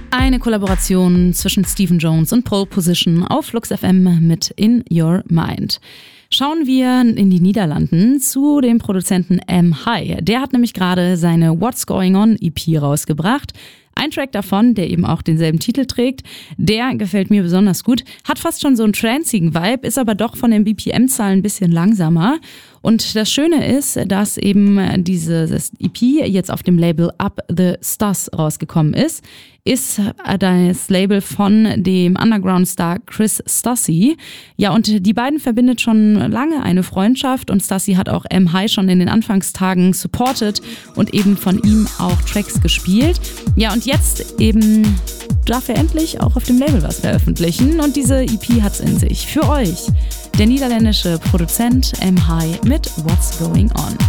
Eine Kollaboration zwischen Stephen Jones und Pole Position auf Flux FM mit In Your Mind. Schauen wir in die Niederlanden zu dem Produzenten M-High. Der hat nämlich gerade seine What's Going On EP rausgebracht. Ein Track davon, der eben auch denselben Titel trägt, der gefällt mir besonders gut. Hat fast schon so einen trancigen Vibe, ist aber doch von den BPM-Zahlen ein bisschen langsamer. Und das Schöne ist, dass eben dieses EP jetzt auf dem Label Up the Stars rausgekommen ist das Label von dem Underground-Star Chris Stassi. Ja, und die beiden verbindet schon lange eine Freundschaft und Stassi hat auch M-High schon in den Anfangstagen supported und eben von ihm auch Tracks gespielt. Ja, und jetzt eben darf er endlich auch auf dem Label was veröffentlichen und diese EP hat's in sich. Für euch der niederländische Produzent M-High mit What's Going On.